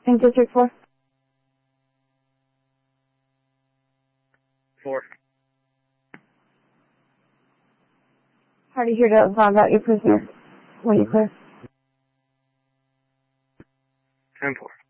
In District 4? 4. Party here to find out your prisoner. When you clear? 10-4.